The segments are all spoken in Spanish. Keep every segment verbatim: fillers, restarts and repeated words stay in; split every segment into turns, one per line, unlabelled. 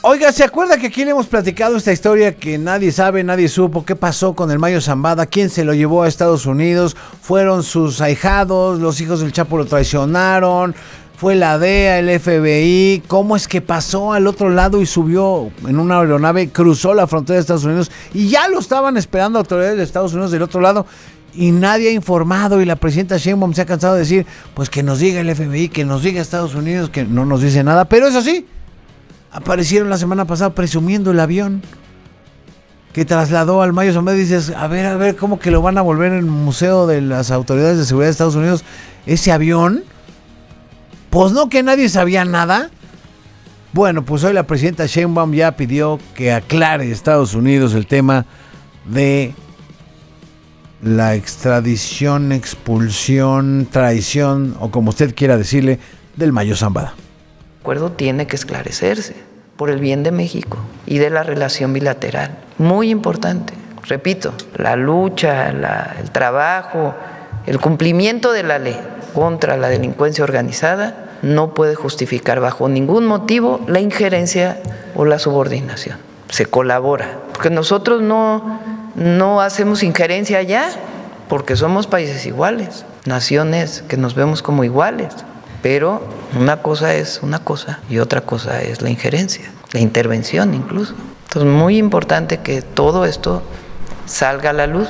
Oiga, ¿se acuerda que aquí le hemos platicado esta historia que nadie sabe, nadie supo qué pasó con el Mayo Zambada? ¿Quién se lo llevó a Estados Unidos? ¿Fueron sus ahijados? ¿Los hijos del Chapo lo traicionaron? ¿Fue la D E A, el F B I? ¿Cómo es que pasó al otro lado y subió en una aeronave, cruzó la frontera de Estados Unidos y ya lo estaban esperando autoridades de Estados Unidos del otro lado? Y nadie ha informado, y la presidenta Sheinbaum se ha cansado de decir, pues que nos diga el F B I, que nos diga Estados Unidos, que no nos dice nada. Pero eso sí, aparecieron la semana pasada presumiendo el avión que trasladó al Mayo Zambada. Y dices, a ver, a ver, ¿cómo que lo van a volver en el museo de las autoridades de seguridad de Estados Unidos? Ese avión, pues no, que nadie sabía nada. Bueno, pues hoy la presidenta Sheinbaum ya pidió que aclare Estados Unidos el tema de la extradición, expulsión, traición, o como usted quiera decirle, del Mayo Zambada.
El acuerdo tiene que esclarecerse por el bien de México y de la relación bilateral. Muy importante. Repito, la lucha, la, el trabajo, el cumplimiento de la ley contra la delincuencia organizada no puede justificar bajo ningún motivo la injerencia o la subordinación. Se colabora, porque nosotros no, no hacemos injerencia allá, porque somos países iguales, naciones que nos vemos como iguales. Pero una cosa es una cosa y otra cosa es la injerencia, la intervención incluso. Entonces, muy importante que todo esto salga a la luz.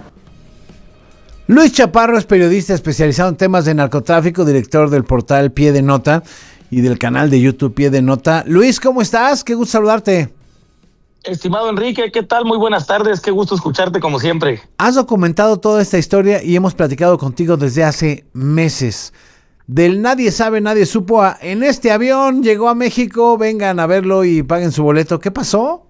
Luis Chaparro es periodista especializado en temas de narcotráfico, director del portal Pie de Nota y del canal de YouTube Pie de Nota. Luis, ¿cómo estás? Qué gusto saludarte.
Estimado Enrique, ¿qué tal? Muy buenas tardes, qué gusto escucharte como siempre.
Has documentado toda esta historia y hemos platicado contigo desde hace meses. Del nadie sabe, nadie supo a en este avión llegó a México, vengan a verlo y paguen su boleto. ¿Qué pasó?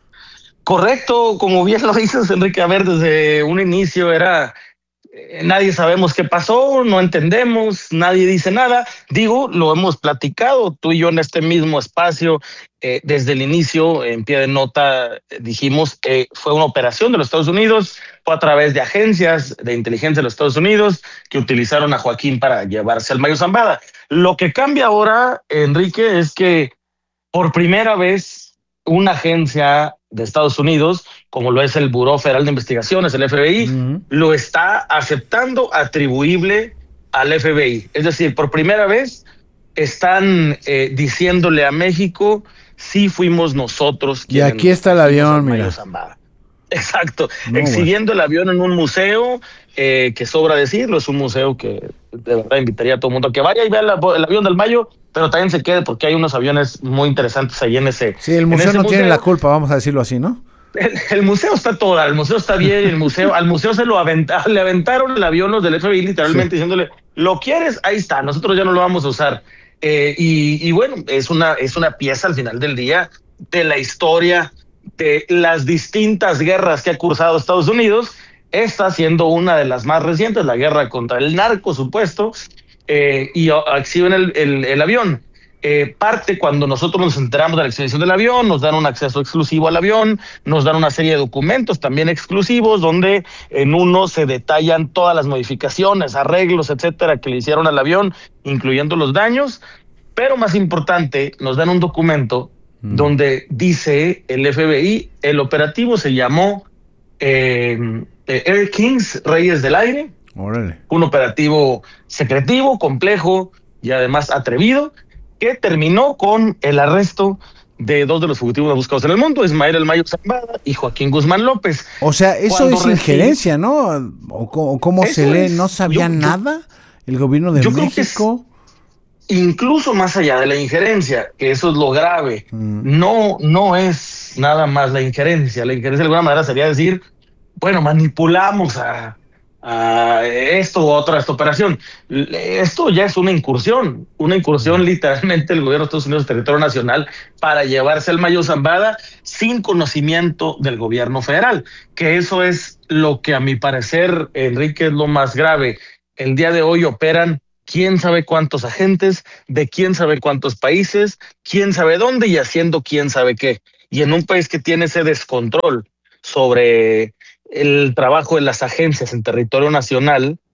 Correcto, como bien lo dices, Enrique, a ver, desde un inicio era, eh, nadie sabemos qué pasó, no entendemos, nadie dice nada. Digo, lo hemos platicado tú y yo en este mismo espacio, eh, desde el inicio, en Pie de Nota, eh, dijimos que fue una operación de los Estados Unidos, fue a través de agencias de inteligencia de los Estados Unidos que utilizaron a Joaquín para llevarse al Mayo Zambada. Lo que cambia ahora, Enrique, es que por primera vez una agencia de Estados Unidos, como lo es el Buró Federal de Investigaciones, el F B I, uh-huh, lo está aceptando atribuible al F B I. Es decir, por primera vez están eh, diciéndole a México, sí fuimos nosotros.
Y aquí está el avión, mira.
Zambada. Exacto, no, exhibiendo bueno. el avión en un museo, eh, que sobra decirlo, es un museo que de verdad invitaría a todo el mundo a que vaya y vea el, el avión del Mayo, pero también se quede porque hay unos aviones muy interesantes ahí en ese.
Sí, el museo no museo. tiene la culpa, vamos a decirlo así, ¿no?
El, el museo está toda, el museo está bien, el museo, al museo se lo aventaron, le aventaron el avión los del F B I literalmente, sí, diciéndole, ¿lo quieres? Ahí está, nosotros ya no lo vamos a usar. Eh, y, y bueno, es una, es una pieza al final del día de la historia de las distintas guerras que ha cursado Estados Unidos. Esta siendo una de las más recientes, la guerra contra el narco supuesto, eh, y exhiben el, el, el avión. Eh, parte cuando nosotros nos enteramos de la exhibición del avión, nos dan un acceso exclusivo al avión, nos dan una serie de documentos también exclusivos, donde en uno se detallan todas las modificaciones, arreglos, etcétera, que le hicieron al avión, incluyendo los daños. Pero más importante, nos dan un documento donde dice el F B I, el operativo se llamó eh, Air Kings, Reyes del Aire.
Órale.
Un operativo secretivo, complejo y además atrevido, que terminó con el arresto de dos de los fugitivos más buscados en el mundo, Ismael El Mayo Zambada y Joaquín Guzmán López.
O sea, eso Cuando es recién... injerencia, ¿no? ¿O, o cómo eso se lee? ¿No sabía yo, nada el gobierno de México?
Incluso más allá de la injerencia, que eso es lo grave, mm. no, no es nada más la injerencia. La injerencia de alguna manera sería decir, bueno, manipulamos a, a esto u otra, esta operación. Esto ya es una incursión, una incursión mm. literalmente del gobierno de Estados Unidos en territorio nacional para llevarse al Mayo Zambada sin conocimiento del gobierno federal, que eso es lo que a mi parecer, Enrique, es lo más grave. El día de hoy operan quién sabe cuántos agentes, de quién sabe cuántos países, quién sabe dónde y haciendo quién sabe qué. Y en un país que tiene ese descontrol sobre el trabajo de las agencias en territorio nacional,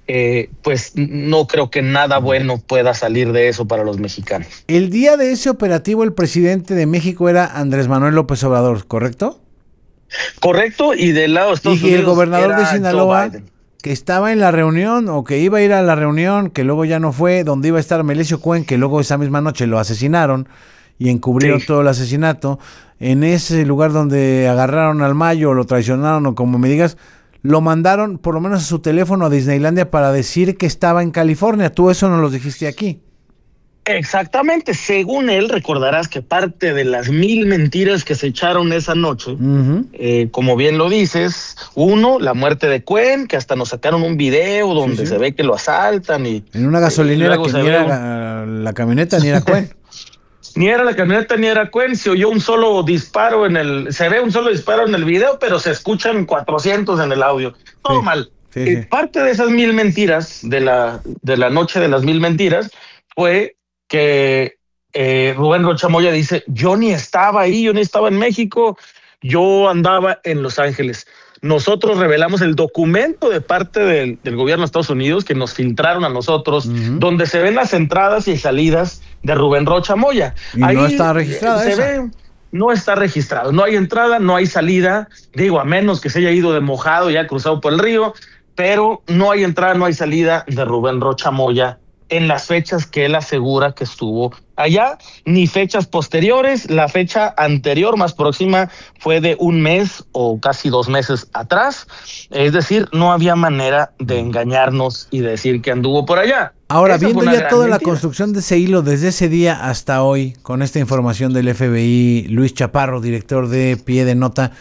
eh, pues no creo que nada bueno pueda salir de eso para los mexicanos.
El día de ese operativo, el presidente de México era Andrés Manuel López Obrador, ¿correcto?
Correcto, y del lado de Estados
y
Unidos
el gobernador de
era
Sinaloa,
Joe Biden,
que estaba en la reunión o que iba a ir a la reunión, que luego ya no fue, donde iba a estar Melesio Cuen, que luego esa misma noche lo asesinaron y encubrieron
sí.
todo el asesinato. En ese lugar donde agarraron al Mayo, lo traicionaron o como me digas, lo mandaron por lo menos a su teléfono a Disneylandia para decir que estaba en California. Tú eso nos lo dijiste aquí.
Exactamente, según él, recordarás que parte de las mil mentiras que se echaron esa noche, uh-huh. eh, como bien lo dices, uno, la muerte de Cuen, que hasta nos sacaron un video donde sí, sí. se ve que lo asaltan y
en una gasolinera que ni era
un...
la, la camioneta ni era Cuen.
Ni era la camioneta ni era Cuen, se oyó un solo disparo en el, se ve un solo disparo en el video, pero se escuchan cuatrocientos en el audio. Todo sí, mal. Sí, eh, sí. Parte de esas mil mentiras, de la, de la noche de las mil mentiras, fue que eh, Rubén Rocha Moya dice, yo ni estaba ahí, yo ni estaba en México, yo andaba en Los Ángeles. Nosotros revelamos el documento de parte del, del gobierno de Estados Unidos que nos filtraron a nosotros, uh-huh. donde se ven las entradas y salidas de Rubén Rocha Moya.
Y ahí no está registrada
se
esa.
Ve, no está registrado, no hay entrada, no hay salida, digo, a menos que se haya ido de mojado y haya cruzado por el río, pero no hay entrada, no hay salida de Rubén Rocha Moya en las fechas que él asegura que estuvo allá, ni fechas posteriores. La fecha anterior, más próxima, fue de un mes o casi dos meses atrás. Es decir, no había manera de engañarnos y decir que anduvo por allá.
Ahora, esa viendo ya toda mentira. La construcción de ese hilo desde ese día hasta hoy, con esta información del F B I, Luis Chaparro, director de Pie de Nota,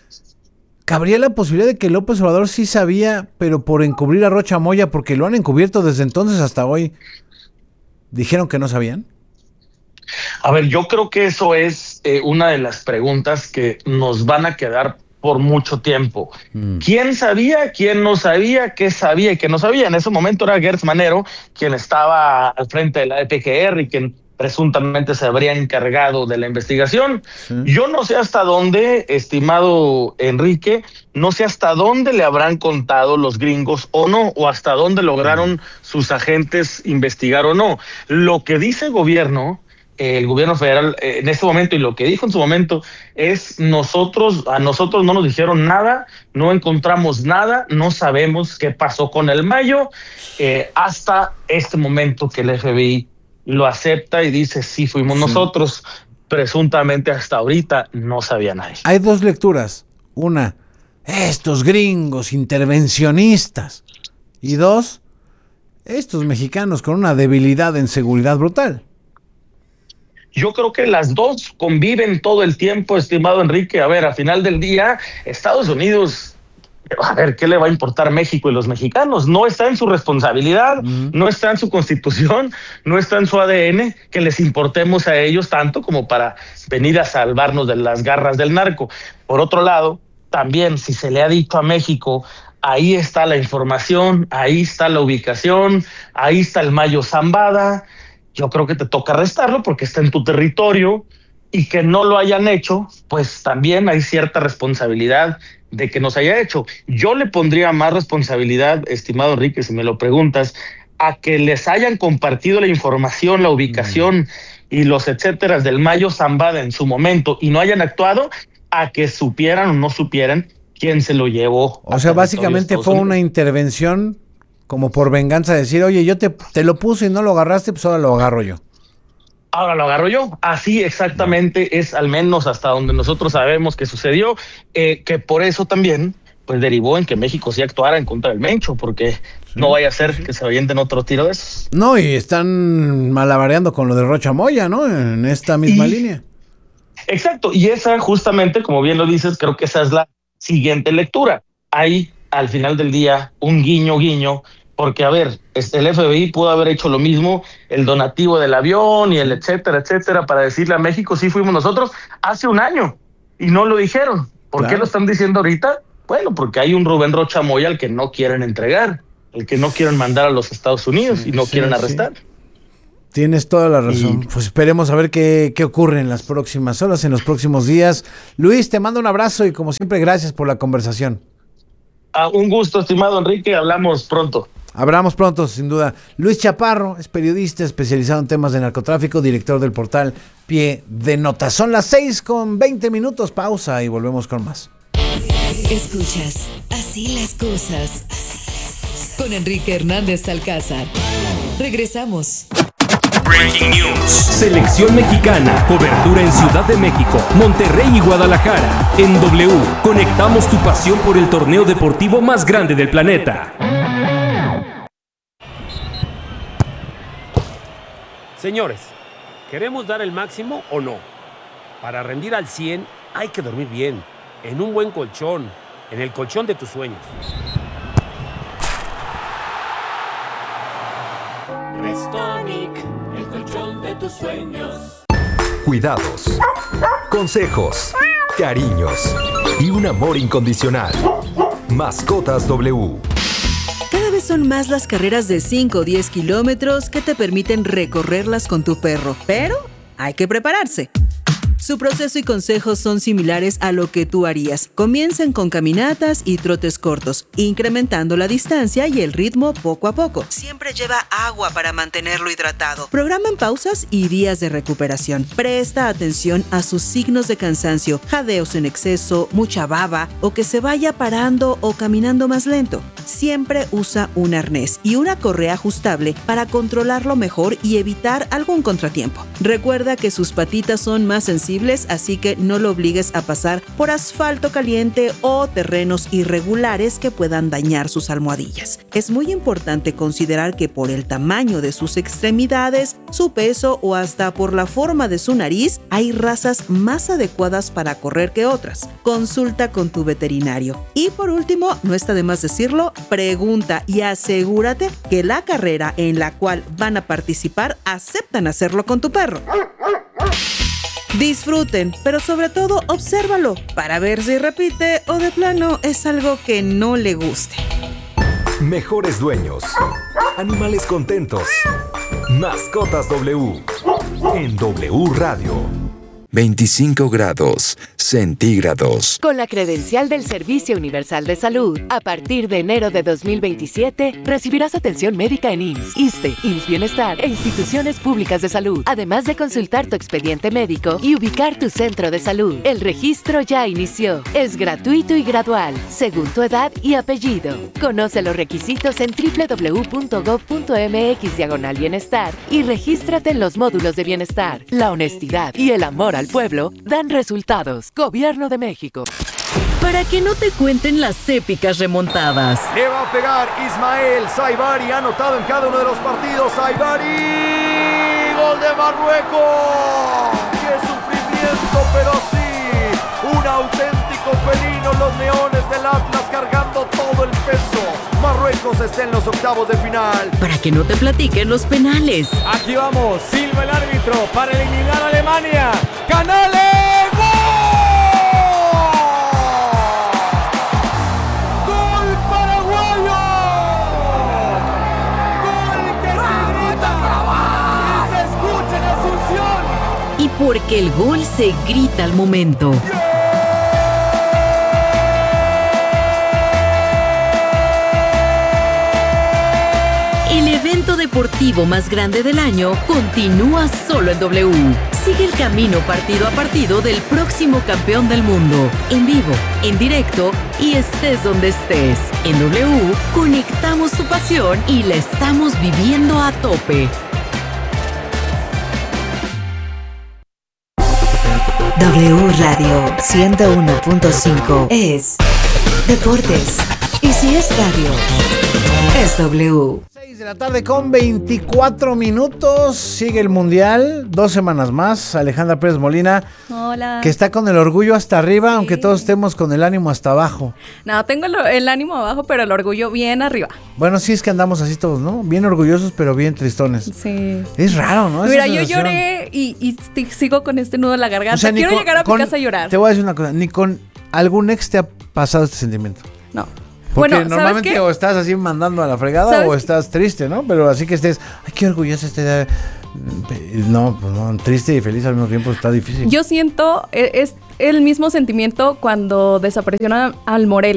¿cabría la posibilidad de que López Obrador sí sabía, pero por encubrir a Rocha Moya, porque lo han encubierto desde entonces hasta hoy, dijeron que no sabían?
A ver, yo creo que eso es eh, una de las preguntas que nos van a quedar por mucho tiempo. Mm. ¿Quién sabía, quién no sabía, qué sabía y qué no sabía? En ese momento era Gertz Manero quien estaba al frente de la E P G R y quien presuntamente se habría encargado de la investigación. Sí. Yo no sé hasta dónde, estimado Enrique, no sé hasta dónde le habrán contado los gringos o no, o hasta dónde lograron sus agentes investigar o no. Lo que dice el gobierno, eh, el gobierno federal eh, en este momento, y lo que dijo en su momento, es nosotros, a nosotros no nos dijeron nada, no encontramos nada, no sabemos qué pasó con el Mayo, eh, hasta este momento que el F B I lo acepta y dice, sí, fuimos sí. nosotros. Presuntamente hasta ahorita no sabía nadie.
Hay dos lecturas. Una, estos gringos intervencionistas. Y dos, estos mexicanos con una debilidad en seguridad brutal.
Yo creo que las dos conviven todo el tiempo, estimado Enrique. A ver, al final del día, Estados Unidos... A ver, ¿qué le va a importar México y los mexicanos? No está en su responsabilidad, uh-huh. no está en su constitución, no está en su A D N que les importemos a ellos tanto como para venir a salvarnos de las garras del narco. Por otro lado, también si se le ha dicho a México, ahí está la información, ahí está la ubicación, ahí está el Mayo Zambada, yo creo que te toca arrestarlo porque está en tu territorio, y que no lo hayan hecho, pues también hay cierta responsabilidad de que nos haya hecho. Yo le pondría más responsabilidad, estimado Enrique, si me lo preguntas, a que les hayan compartido la información, la ubicación mm. y los etcéteras del Mayo Zambada en su momento y no hayan actuado, a que supieran o no supieran quién se lo llevó.
O sea, básicamente fue una intervención como por venganza, decir, oye, yo te, te lo puse y no lo agarraste, pues ahora lo agarro yo.
Ahora lo agarro yo. Así exactamente es, al menos hasta donde nosotros sabemos que sucedió, eh, que por eso también pues derivó en que México sí actuara en contra del Mencho, porque sí, no vaya a ser sí. que se avienten otro tiro de esos.
No, y están malabareando con lo de Rocha Moya, ¿no? En esta misma y, línea.
Exacto, y esa justamente, como bien lo dices, creo que esa es la siguiente lectura. Hay al final del día un guiño guiño, porque, a ver, el F B I pudo haber hecho lo mismo, el donativo del avión y el etcétera, etcétera, para decirle a México, sí fuimos nosotros, hace un año, y no lo dijeron. ¿Por claro. qué lo están diciendo ahorita? Bueno, porque hay un Rubén Rocha Moya al que no quieren entregar, el que no quieren mandar a los Estados Unidos sí, y no sí, quieren arrestar. Sí.
Tienes toda la razón. Y... pues esperemos a ver qué, qué ocurre en las próximas horas, en los próximos días. Luis, te mando un abrazo y como siempre, gracias por la conversación.
Ah, un gusto, estimado Enrique, hablamos pronto.
Hablamos pronto, sin duda. Luis Chaparro es periodista especializado en temas de narcotráfico, director del portal Pie de Nota. Son las seis con veinte minutos, pausa y volvemos con más.
Escuchas Así las cosas con Enrique Hernández Alcázar. Regresamos.
Breaking News. Selección mexicana. Cobertura en Ciudad de México, Monterrey y Guadalajara. En W, conectamos tu pasión por el torneo deportivo más grande del planeta.
Señores, ¿queremos dar el máximo o no? Para rendir al cien hay que dormir bien, en un buen colchón, en el colchón de tus sueños.
Restonic, el colchón de tus sueños.
Cuidados, consejos, cariños y un amor incondicional. Mascotas W.
Cada vez son más las carreras de cinco o diez kilómetros que te permiten recorrerlas con tu perro, pero hay que prepararse. Su proceso y consejos son similares a lo que tú harías. Comiencen con caminatas y trotes cortos, incrementando la distancia y el ritmo poco a poco. Siempre lleva agua para mantenerlo hidratado. Programan pausas y días de recuperación. Presta atención a sus signos de cansancio, jadeos en exceso, mucha baba o que se vaya parando o caminando más lento. Siempre usa un arnés y una correa ajustable para controlarlo mejor y evitar algún contratiempo. Recuerda que sus patitas son más sensibles, así que no lo obligues a pasar por asfalto caliente o terrenos irregulares que puedan dañar sus almohadillas. Es muy importante considerar que por el tamaño de sus extremidades, su peso o hasta por la forma de su nariz, hay razas más adecuadas para correr que otras. Consulta con tu veterinario. Y por último, no está de más decirlo, pregunta y asegúrate que la carrera en la cual van a participar aceptan hacerlo con tu perro. Disfruten, pero sobre todo obsérvalo para ver si repite o de plano es algo que no le guste.
Mejores dueños. Animales contentos. Mascotas W. En W Radio.
veinticinco grados centígrados.
Con la credencial del Servicio Universal de Salud, a partir de enero de dos mil veintisiete, recibirás atención médica en I M S S, ISSSTE, I M S S Bienestar e instituciones públicas de salud, además de consultar tu expediente médico y ubicar tu centro de salud. El registro ya inició. Es gratuito y gradual, según tu edad y apellido. Conoce los requisitos en doble u doble u doble u punto gob punto eme equis diagonal bienestar y regístrate en los módulos de bienestar. La honestidad y el amor al pueblo dan resultados. Gobierno de México.
Para que no te cuenten las épicas remontadas.
Le va a pegar Ismael Saibari, anotado en cada uno de los partidos. Saibari, gol de Marruecos. ¡Qué sufrimiento, pero sí! Un auténtico felino, los leones del Atlas cargando todo el peso. Marruecos está en los octavos de final.
Para que no te platiquen los penales.
Aquí vamos, silba el árbitro para eliminar a Alemania. ¡Canales! ¡Gol! ¡Gol paraguayo! ¡Gol que se grita y se escucha en Asunción!
Y porque el gol se grita al momento. ¡Yeah! El evento deportivo más grande del año continúa solo en W. Sigue el camino partido a partido del próximo campeón del mundo. En vivo, en directo y estés donde estés. En W, conectamos tu pasión y la estamos viviendo a tope.
W Radio ciento uno punto cinco es Deportes. Y si es radio, es W.
seis de la tarde con veinticuatro minutos. Sigue el Mundial. Dos semanas más. Alejandra Pérez Molina.
Hola.
Que está con el orgullo hasta arriba,
Sí.
aunque todos estemos con el ánimo hasta abajo.
No, tengo el, el ánimo abajo, pero el orgullo bien arriba.
Bueno, sí es que andamos así todos, ¿no? Bien orgullosos, pero bien tristones.
Sí.
Es raro, ¿no?
Mira,
Esa
yo
sensación.
lloré y, y st- sigo con este nudo en la garganta.
O sea, ni
Quiero
con-
llegar a mi
con-
casa a llorar.
Te voy a decir una cosa. Ni con algún ex te ha pasado este sentimiento.
No.
Porque
Bueno, ¿sabes
normalmente
qué?
o estás así mandando a la fregada
¿Sabes
o
qué?
estás triste, ¿no? Pero así que estés, ay, qué orgulloso este. No, pues no, triste y feliz al mismo tiempo está difícil.
Yo siento, e- es el mismo sentimiento cuando desaparecieron al Morelia.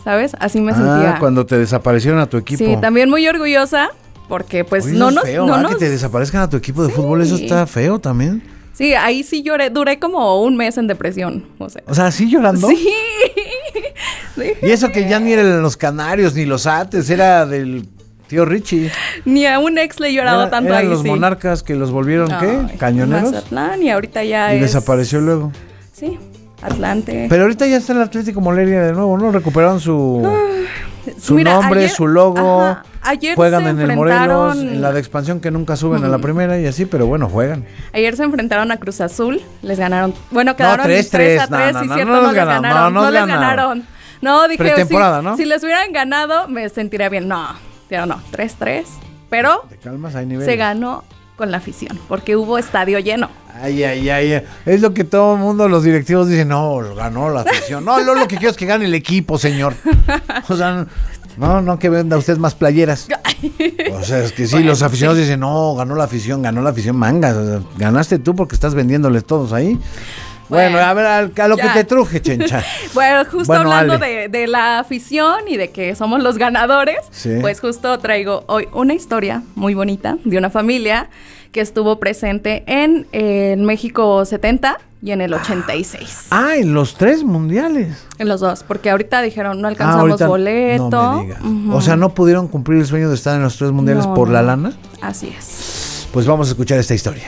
¿sabes? Así me
ah,
sentía.
cuando te desaparecieron a tu equipo.
Sí, también muy orgullosa porque pues
Oye,
no
eso
nos...
es feo,
no
¿ah?
nos...
Que te desaparezcan a tu equipo de
Sí.
fútbol, eso está feo también.
Sí, ahí sí lloré, duré como un mes en depresión, o sea.
O sea, ¿sí llorando?
Sí.
Y eso que ya ni eran los Canarios ni los Ates, era del tío Richie.
Ni a un ex le he llorado
Era,
tanto
eran
ahí,
los
sí.
Monarcas que los volvieron,
Ay,
¿qué? Cañoneros.
Mazatlán, y ahorita ya
Y
es...
desapareció luego.
Sí, Atlante.
Pero ahorita ya está el Atlético Morelia de nuevo, ¿no? Recuperaron su, su
Mira,
nombre,
ayer-
su logo.
ajá, ayer
juegan
se
en el Morelos,
enfrentaron-
en la de expansión que nunca suben a la
Ujú.
primera y así, pero bueno, juegan.
Ayer se enfrentaron a Cruz Azul, les ganaron, bueno, quedaron
tres,
tres
tres,
a
no,
tres,
no,
sí,
no,
cierto,
no
no,
les
les
ganaron,
ganaron,
no,
no,
no
les
ganaron.
ganaron. No, dije,
Pretemporada,
si,
¿no?
si les hubieran ganado, me sentiría bien. No, pero no, tres tres, pero
Te calmas, hay nivel.
se ganó con la afición, porque hubo estadio lleno.
Ay, ay, ay, ay. Es lo que todo el mundo, los directivos dicen, no, ganó la afición. No, lo, lo que quiero es que gane el equipo, señor. O sea, no, no que venda usted más playeras. O sea, es que sí,
Bueno,
los aficionados
sí.
dicen, no, ganó la afición, ganó la afición, mangas. O sea, ganaste tú porque estás vendiéndoles todos ahí. Bueno,
Bueno,
a ver, a, a lo
ya.
que te truje, chencha.
Bueno, justo
Bueno,
hablando
Ale.
de, de la afición y de que somos los ganadores,
Sí.
pues justo traigo hoy una historia muy bonita de una familia que estuvo presente en, eh, en México setenta y en el ochenta y seis.
Ah, en los tres mundiales.
En los dos, porque ahorita dijeron no
Ah,
alcanzamos
ahorita
boleto.
no me diga.
Ujú.
O sea, ¿no pudieron cumplir el sueño de estar en los tres mundiales
No,
por la
no.
lana?
Así es.
Pues vamos a escuchar esta historia.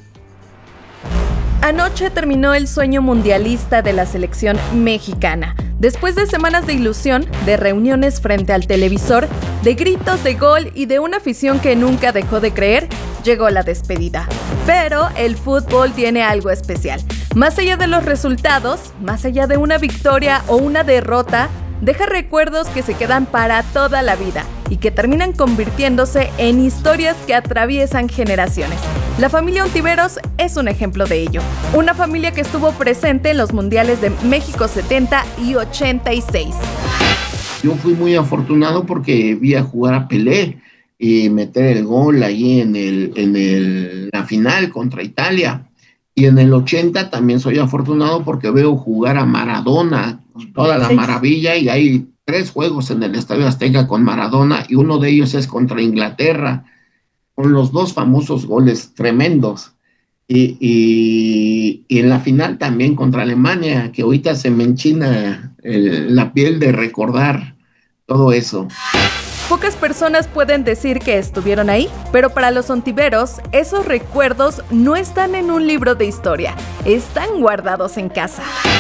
Anoche terminó el sueño mundialista de la selección mexicana. Después de semanas de ilusión, de reuniones frente al televisor, de gritos de gol y de una afición que nunca dejó de creer, llegó la despedida. Pero el fútbol tiene algo especial. Más allá de los resultados, más allá de una victoria o una derrota, deja recuerdos que se quedan para toda la vida y que terminan convirtiéndose en historias que atraviesan generaciones. La familia Ontiveros es un ejemplo de ello. Una familia que estuvo presente en los mundiales de México setenta y ochenta y seis.
Yo fui muy afortunado porque vi a jugar a Pelé y meter el gol ahí en, el, en el, la final contra Italia. Y en el ochenta también soy afortunado porque veo jugar a Maradona, toda la maravilla, y hay tres juegos en el Estadio Azteca con Maradona y uno de ellos es contra Inglaterra, con los dos famosos goles tremendos. Y, y, y en la final también contra Alemania, que ahorita se me enchina el, la piel de recordar todo eso.
Pocas personas pueden decir que estuvieron ahí, pero para los ontiveros, esos recuerdos no están en un libro de historia, están guardados en casa.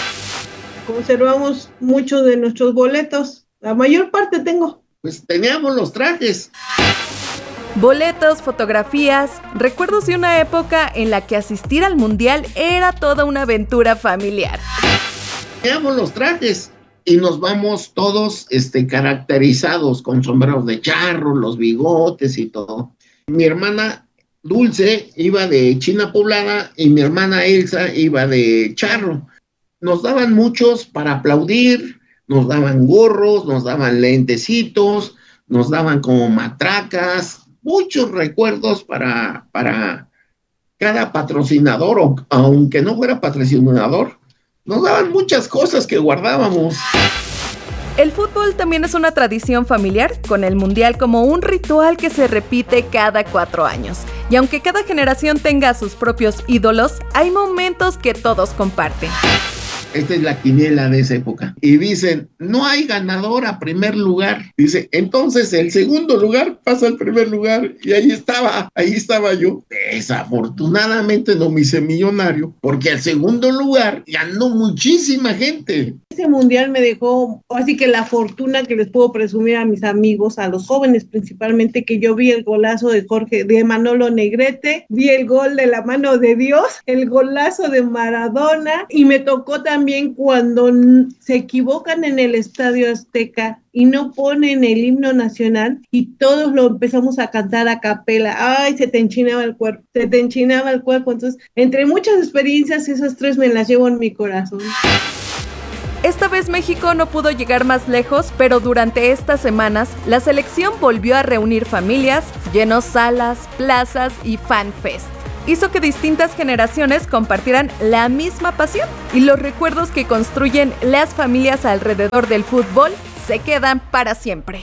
Conservamos muchos de nuestros boletos, la mayor parte tengo.
Pues teníamos los trajes.
Boletos, fotografías, recuerdos de una época en la que asistir al mundial era toda una aventura familiar.
Teníamos los trajes. Y nos vamos todos este, caracterizados con sombreros de charro, los bigotes y todo. Mi hermana Dulce iba de China Poblada y mi hermana Elsa iba de charro. Nos daban muchos para aplaudir, nos daban gorros, nos daban lentecitos, nos daban como matracas, muchos recuerdos para, para cada patrocinador, o, aunque no fuera patrocinador. Nos daban muchas cosas que guardábamos.
El fútbol también es una tradición familiar, con el mundial como un ritual que se repite cada cuatro años. Y aunque cada generación tenga sus propios ídolos, hay momentos que todos comparten.
Esta es la quiniela de esa época. Y dicen, no hay ganador a primer lugar. Dice, entonces el segundo lugar pasa al primer lugar. Y ahí estaba, ahí estaba yo. Desafortunadamente no me hice millonario, porque al segundo lugar ganó muchísima gente.
Ese mundial me dejó, así que la fortuna que les puedo presumir a mis amigos, a los jóvenes principalmente, que yo vi el golazo de Jorge, de Manolo Negrete, vi el gol de la mano de Dios, el golazo de Maradona, y me tocó también cuando se equivocan en el Estadio Azteca y no ponen el himno nacional y todos lo empezamos a cantar a capela. Ay, se te enchinaba el cuerpo, se te enchinaba el cuerpo. Entonces, entre muchas experiencias, esas tres me las llevo en mi corazón.
Esta vez México no pudo llegar más lejos, pero durante estas semanas la selección volvió a reunir familias, llenó salas, plazas y fanfest. Hizo que distintas generaciones compartieran la misma pasión y los recuerdos que construyen las familias alrededor del fútbol se quedan para siempre.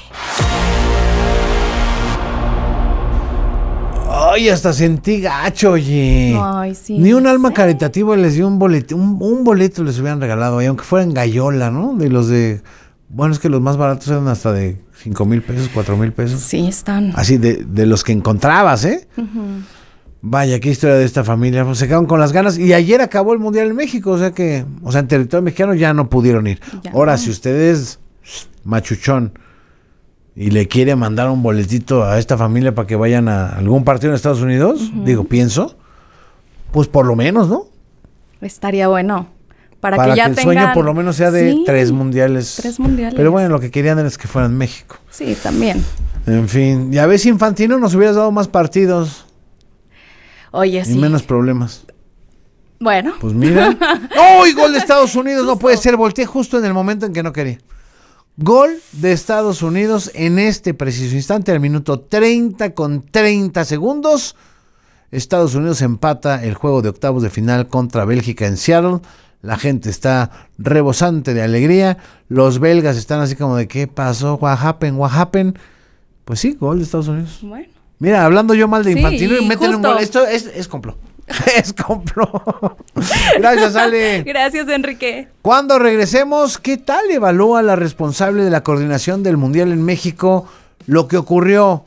Ay, hasta sentí gacho, oye.
Ay, sí.
Ni un alma caritativa les dio un boleto, un, un boleto les hubieran regalado, y aunque fueran gallola, ¿no? De los de, bueno, es que los más baratos eran hasta de cinco mil pesos, cuatro mil pesos.
Sí, están.
Así de, de los que encontrabas, ¿eh? Uh-huh. Vaya, qué historia de esta familia. Pues se quedaron con las ganas. Y ayer acabó el Mundial en México, o sea que, o sea, en territorio mexicano ya no pudieron ir. Ya. Ahora, si usted es machuchón y le quiere mandar un boletito a esta familia para que vayan a algún partido en Estados Unidos, uh-huh. digo, pienso, pues por lo menos, ¿no?
Estaría bueno. Para,
para
que ya
que el
tengan...
sueño por lo menos sea de
sí,
tres mundiales.
Tres mundiales.
Pero bueno, lo que querían es que fueran México.
Sí, también.
En fin, ya ves, Infantino, nos hubieras dado más partidos.
Oye,
y
sí.
menos problemas.
Bueno.
Pues mira. ¡Oh! Gol de Estados Unidos. No puede ser. Volteé justo en el momento en que no quería. Gol de Estados Unidos en este preciso instante, al minuto treinta con treinta segundos. Estados Unidos empata el juego de octavos de final contra Bélgica en Seattle. La gente está rebosante de alegría. Los belgas están así como de ¿qué pasó? What happened? What happened? Pues sí, gol de Estados Unidos.
Bueno.
Mira, hablando yo mal de
sí,
Infantino y meten un gol. Esto es, es complot. Es complot. Gracias, Ale.
Gracias, Enrique.
Cuando regresemos, ¿qué tal evalúa la responsable de la coordinación del Mundial en México lo que ocurrió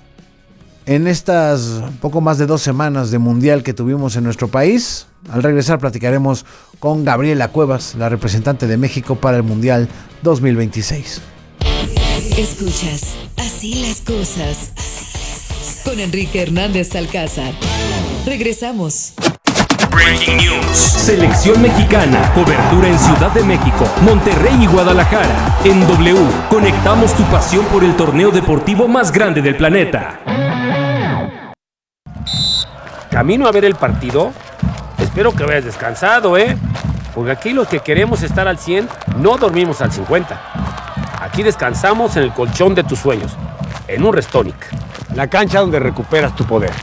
en estas poco más de dos semanas de Mundial que tuvimos en nuestro país? Al regresar platicaremos con Gabriela Cuevas, la representante de México para el Mundial dos mil veintiséis.
Escuchas Así las cosas con Enrique Hernández Alcázar. Regresamos.
Breaking News. Selección mexicana. Cobertura en Ciudad de México, Monterrey y Guadalajara. En W, conectamos tu pasión por el torneo deportivo más grande del planeta.
Camino a ver el partido. Espero que hayas descansado, ¿eh? Porque aquí los que queremos estar al cien, no dormimos al cincuenta. Aquí descansamos en el colchón de tus sueños, en un Restonic, la cancha donde recuperas tu poder.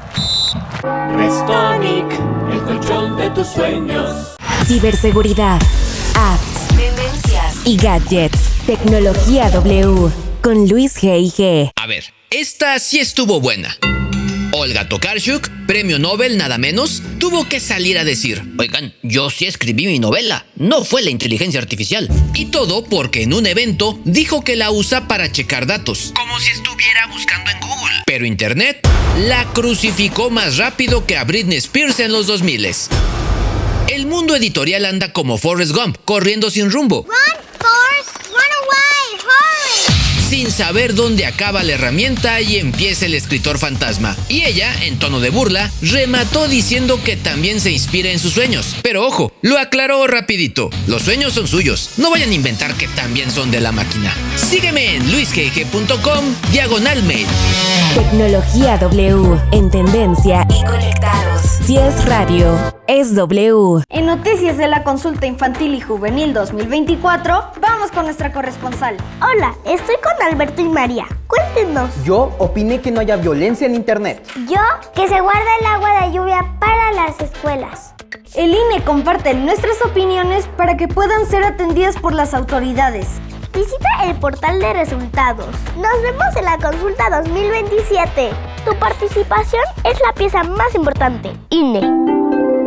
Restonic, el colchón de tus sueños.
Ciberseguridad, apps, tendencias y gadgets. Tecnología W con Luis G I G.
A ver, esta sí estuvo buena. Olga Tokarczuk, premio Nobel nada menos, tuvo que salir a decir: oigan, yo sí escribí mi novela, no fue la inteligencia artificial. Y todo porque en un evento dijo que la usa para checar datos, como si estuviera buscando en Google. Pero Internet la crucificó más rápido que a Britney Spears en los dos miles. El mundo editorial anda como Forrest Gump, corriendo sin rumbo.
Run, Forrest, run away, hurry.
Sin saber dónde acaba la herramienta y empieza el escritor fantasma. Y ella, en tono de burla, remató diciendo que también se inspira en sus sueños. Pero ojo, lo aclaró rapidito. Los sueños son suyos. No vayan a inventar que también son de la máquina. Sígueme en luisgg punto com, diagonal mail.
Tecnología W, en tendencia y conectados. Si es radio, es W.
En noticias de la consulta infantil y juvenil dos mil veinticuatro, vamos con nuestra corresponsal.
Hola, estoy con Alberto y María. Cuéntenos.
Yo opiné que no haya violencia en internet.
Yo, que se guarda el agua de lluvia para las escuelas.
El I N E comparte nuestras opiniones para que puedan ser atendidas por las autoridades.
Visita el portal de resultados. Nos vemos en la consulta dos mil veintisiete. Tu participación es la pieza más importante. I N E.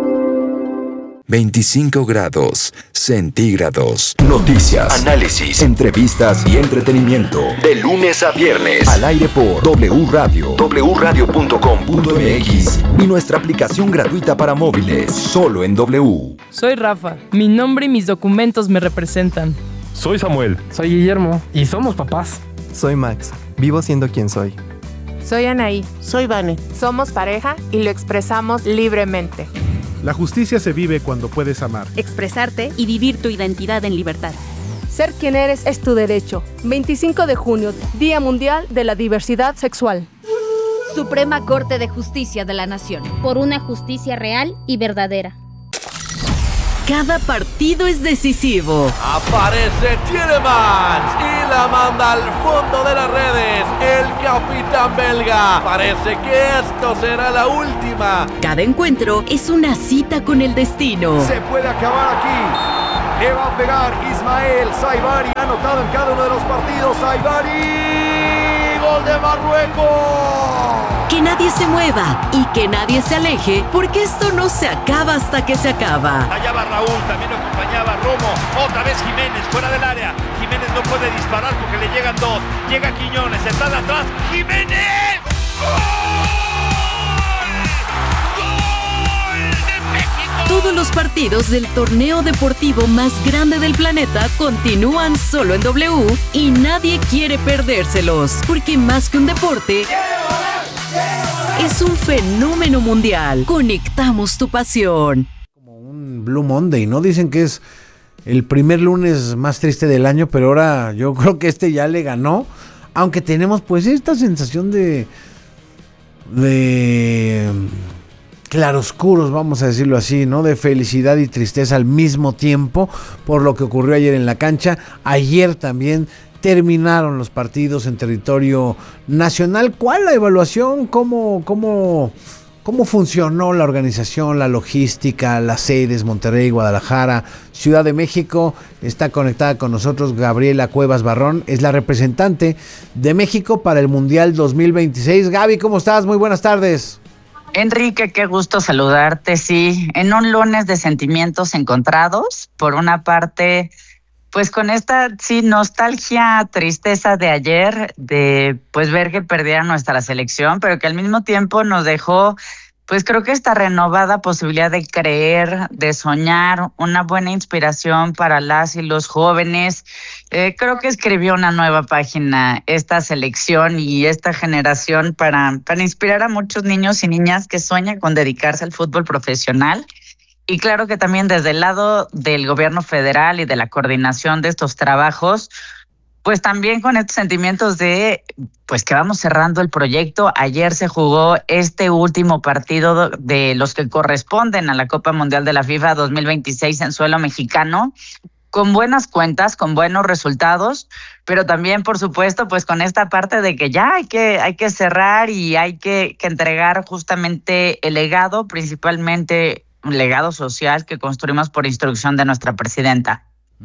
veinticinco grados centígrados.
Noticias, análisis, entrevistas y entretenimiento. De lunes a viernes. Al aire por W Radio, w radio punto com punto m x y nuestra aplicación gratuita para móviles. Solo en W.
Soy Rafa. Mi nombre y mis documentos me representan.
Soy Samuel.
Soy Guillermo.
Y somos papás.
Soy Max. Vivo siendo quien soy.
Soy Anaí.
Soy Vane.
Somos pareja y lo expresamos libremente.
La justicia se vive cuando puedes amar,
expresarte y vivir tu identidad en libertad.
Ser quien eres es tu derecho. veinticinco de junio, Día Mundial de la Diversidad Sexual.
Suprema Corte de Justicia de la Nación.
Por una justicia real y verdadera.
Cada partido es decisivo.
Aparece Tielemans y la manda al fondo de las redes. El capitán belga. Parece que esto será la última.
Cada encuentro es una cita con el destino.
Se puede acabar aquí. Le va a pegar Ismael Saibari, anotado en cada uno de los partidos. Saibari, gol de Marruecos.
Que nadie se mueva y que nadie se aleje, porque esto no se acaba hasta que se acaba.
Allá va Raúl, también lo acompañaba Romo. Otra vez Jiménez, fuera del área. Jiménez no puede disparar porque le llegan dos. Llega Quiñones, está de atrás. ¡Jiménez!
Todos los partidos del torneo deportivo más grande del planeta continúan solo en W y nadie quiere perdérselos, porque más que un deporte, es un fenómeno mundial. Conectamos tu pasión.
Como un Blue Monday, ¿no? Dicen que es el primer lunes más triste del año, pero ahora yo creo que este ya le ganó, aunque tenemos pues esta sensación de... de... claroscuros, vamos a decirlo así, ¿no? De felicidad y tristeza al mismo tiempo por lo que ocurrió ayer en la cancha. Ayer también terminaron los partidos en territorio nacional. ¿Cuál la evaluación? ¿Cómo, cómo, cómo funcionó la organización, la logística, las sedes, Monterrey, Guadalajara, Ciudad de México? Está conectada con nosotros Gabriela Cuevas Barrón, es la representante de México para el Mundial dos mil veintiséis. Gaby, ¿cómo estás? Muy buenas tardes.
Enrique, qué gusto saludarte, sí, en un lunes de sentimientos encontrados. Por una parte, pues con esta, sí, nostalgia, tristeza de ayer, de pues ver que perdía nuestra selección, pero que al mismo tiempo nos dejó, pues creo que esta renovada posibilidad de creer, de soñar, una buena inspiración para las y los jóvenes. Eh, creo que escribió una nueva página esta selección y esta generación para, para inspirar a muchos niños y niñas que sueñan con dedicarse al fútbol profesional. Y claro que también desde el lado del gobierno federal y de la coordinación de estos trabajos, pues también con estos sentimientos de pues que vamos cerrando el proyecto. Ayer se jugó este último partido de los que corresponden a la Copa Mundial de la FIFA dos mil veintiséis en suelo mexicano, con buenas cuentas, con buenos resultados, pero también, por supuesto, pues con esta parte de que ya hay que, hay que cerrar y hay que, que entregar justamente el legado, principalmente un legado social que construimos por instrucción de nuestra presidenta.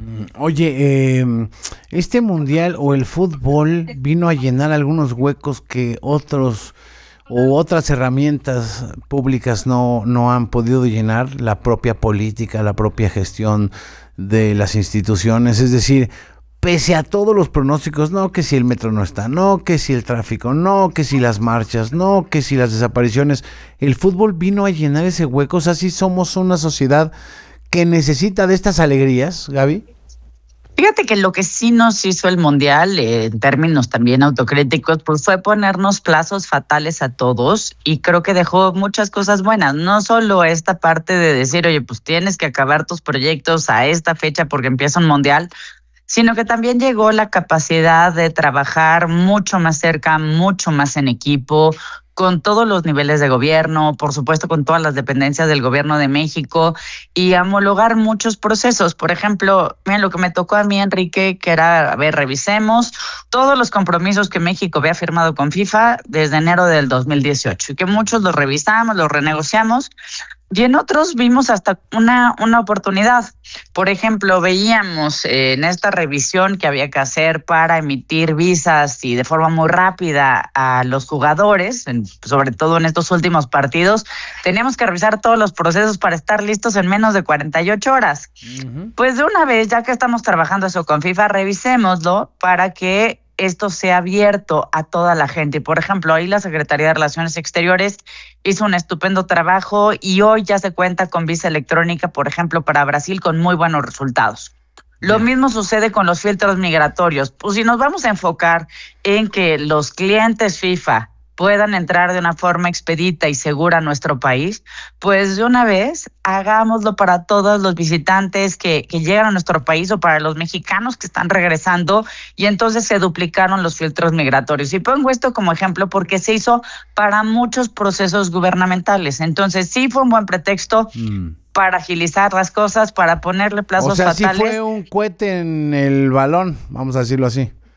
Oye, eh, este mundial o el fútbol vino a llenar algunos huecos que otros o otras herramientas públicas no, no han podido llenar, la propia política, la propia gestión de las instituciones. Es decir, pese a todos los pronósticos, no que si el metro no está, no que si el tráfico, no que si las marchas, no que si las desapariciones, el fútbol vino a llenar ese hueco. O sea, sí somos una sociedad que necesita de estas alegrías, Gaby.
Fíjate que lo que sí nos hizo el Mundial, eh, en términos también autocríticos, pues fue ponernos plazos fatales a todos, y creo que dejó muchas cosas buenas. No solo esta parte de decir, oye, pues tienes que acabar tus proyectos a esta fecha porque empieza un Mundial, sino que también llegó la capacidad de trabajar mucho más cerca, mucho más en equipo, con todos los niveles de gobierno, por supuesto con todas las dependencias del gobierno de México, y homologar muchos procesos. Por ejemplo, miren lo que me tocó a mí, Enrique, que era, a ver, revisemos todos los compromisos que México había firmado con FIFA desde enero del dos mil dieciocho, y que muchos los revisamos, los renegociamos, y en otros vimos hasta una, una oportunidad. Por ejemplo, veíamos eh, en esta revisión que había que hacer para emitir visas y de forma muy rápida a los jugadores, en, sobre todo en estos últimos partidos, teníamos que revisar todos los procesos para estar listos en menos de cuarenta y ocho horas. Uh-huh. Pues de una vez, ya que estamos trabajando eso con FIFA, revisémoslo para que esto sea abierto a toda la gente. Por ejemplo, ahí la Secretaría de Relaciones Exteriores hizo un estupendo trabajo y hoy ya se cuenta con visa electrónica, por ejemplo, para Brasil, con muy buenos resultados. Lo mismo sucede con los filtros migratorios. Pues si nos vamos a enfocar en que los clientes FIFA puedan entrar de una forma expedita y segura a nuestro país, pues de una vez hagámoslo para todos los visitantes que, que llegan a nuestro país o para los mexicanos que están regresando, y entonces se duplicaron los filtros migratorios. Y pongo esto como ejemplo porque se hizo para muchos procesos gubernamentales. Entonces sí fue un buen pretexto mm. para agilizar las cosas, para ponerle plazos
fatales. O sea,
fatales.
sí fue un cohete en el balón, vamos a decirlo así.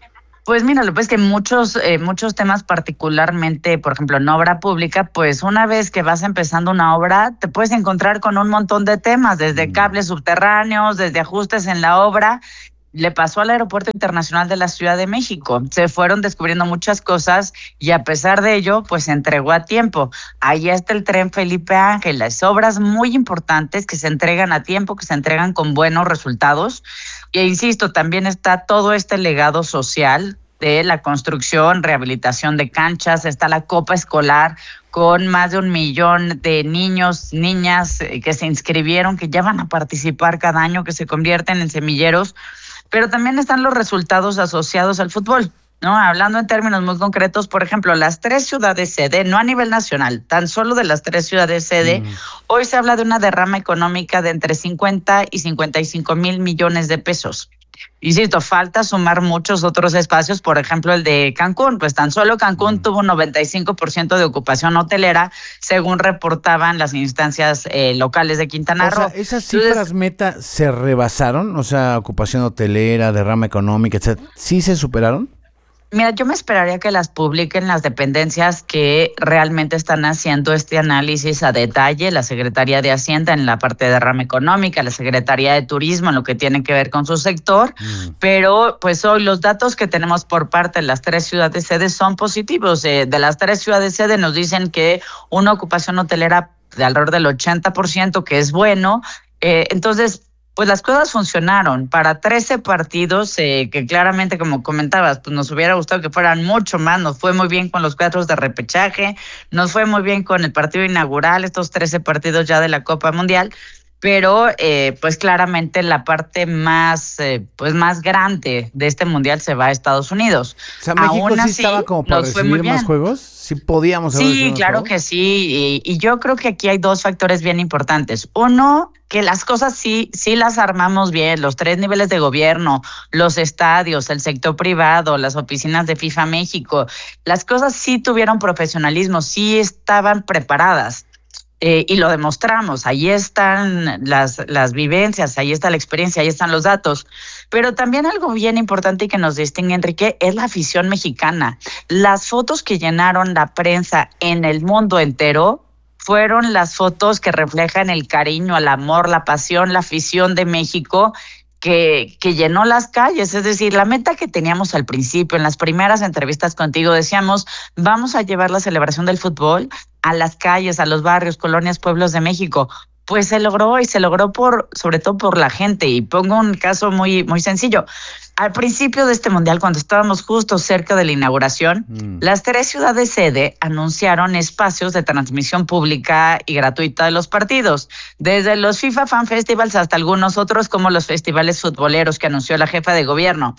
Pues mira, lo que es que muchos, eh, muchos temas, particularmente, por ejemplo, en obra pública, pues una vez que vas empezando una obra, te puedes encontrar con un montón de temas, desde cables subterráneos, desde ajustes en la obra. Le pasó al Aeropuerto Internacional de la Ciudad de México. Se fueron descubriendo muchas cosas y a pesar de ello, pues se entregó a tiempo. Ahí está el Tren Felipe Ángeles, obras muy importantes que se entregan a tiempo, que se entregan con buenos resultados. E insisto, también está todo este legado social de la construcción, rehabilitación de canchas, está la Copa Escolar con más de un millón de niños, niñas que se inscribieron, que ya van a participar cada año, que se convierten en semilleros. Pero también están los resultados asociados al fútbol, ¿no? Hablando en términos muy concretos, por ejemplo, las tres ciudades sede, no a nivel nacional, tan solo de las tres ciudades sede, mm. hoy se habla de una derrama económica de entre cincuenta y cincuenta y cinco mil millones de pesos. Insisto, falta sumar muchos otros espacios, por ejemplo, el de Cancún, pues tan solo Cancún mm. tuvo un noventa y cinco por ciento de ocupación hotelera, según reportaban las instancias eh, locales de Quintana Roo.
O sea, ¿esas cifras Entonces, meta se rebasaron? O sea, ocupación hotelera, derrama económica, etcétera, ¿sí se superaron?
Mira, yo me esperaría que las publiquen las dependencias que realmente están haciendo este análisis a detalle, la Secretaría de Hacienda en la parte de derrama económica, la Secretaría de Turismo en lo que tiene que ver con su sector, mm. pero pues hoy los datos que tenemos por parte de las tres ciudades sede son positivos. Eh, de las tres ciudades sede nos dicen que una ocupación hotelera de alrededor del ochenta por ciento, que es bueno. Eh, entonces, pues las cosas funcionaron para trece partidos, eh, que claramente, como comentabas, pues nos hubiera gustado que fueran mucho más. Nos fue muy bien con los cuatros de repechaje, nos fue muy bien con el partido inaugural, estos trece partidos ya de la Copa Mundial, pero eh, pues claramente la parte más eh, pues más grande de este mundial se va a Estados Unidos.
O sea, México Aún sí así, estaba como para recibir más juegos. Sí podíamos haber
Sí, claro que sí, y, y yo creo que aquí hay dos factores bien importantes. Uno, que las cosas sí, sí las armamos bien, los tres niveles de gobierno, los estadios, el sector privado, las oficinas de FIFA México, las cosas sí tuvieron profesionalismo, sí estaban preparadas. Eh, y lo demostramos, ahí están las, las vivencias, ahí está la experiencia, ahí están los datos. Pero también algo bien importante y que nos distingue, Enrique, es la afición mexicana. Las fotos que llenaron la prensa en el mundo entero fueron las fotos que reflejan el cariño, el amor, la pasión, la afición de México, que, que llenó las calles. Es decir, la meta que teníamos al principio, en las primeras entrevistas contigo, decíamos, vamos a llevar la celebración del fútbol a las calles, a los barrios, colonias, pueblos de México. Pues se logró, y se logró por, sobre todo por la gente. Y pongo un caso muy, muy sencillo. Al principio de este mundial, cuando estábamos justo cerca de la inauguración, mm. las tres ciudades sede anunciaron espacios de transmisión pública y gratuita de los partidos, desde los FIFA Fan Festivals hasta algunos otros como los festivales futboleros que anunció la jefa de gobierno.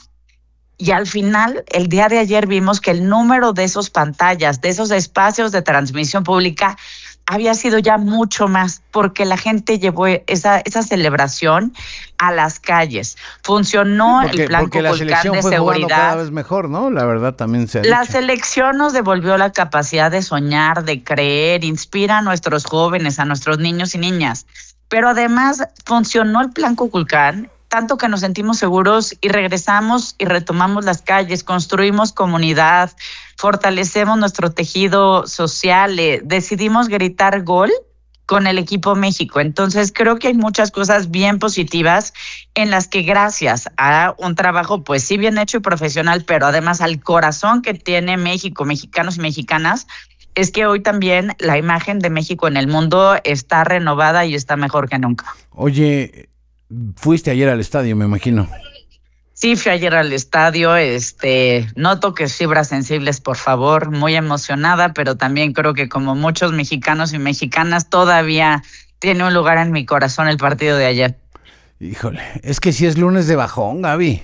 Y al final, el día de ayer vimos que el número de esos pantallas, de esos espacios de transmisión pública, había sido ya mucho más, porque la gente llevó esa, esa celebración a las calles. Funcionó
porque,
el plan
porque la selección
de
fue
seguridad.
Cada vez mejor, ¿no? La verdad también se ha
La
dicho.
selección nos devolvió la capacidad de soñar, de creer, inspira a nuestros jóvenes, a nuestros niños y niñas. Pero además funcionó el plan Kukulcán, tanto que nos sentimos seguros y regresamos y retomamos las calles, construimos comunidad, fortalecemos nuestro tejido social, eh, decidimos gritar gol con el equipo México. Entonces creo que hay muchas cosas bien positivas en las que gracias a un trabajo pues sí bien hecho y profesional, pero además al corazón que tiene México, mexicanos y mexicanas, es que hoy también la imagen de México en el mundo está renovada y está mejor que nunca.
Oye, fuiste ayer al estadio, me imagino.
Sí, fui ayer al estadio, este, no toques fibras sensibles, por favor, muy emocionada, pero también creo que como muchos mexicanos y mexicanas todavía tiene un lugar en mi corazón el partido de ayer.
Híjole, es que sí es lunes de bajón, Gaby.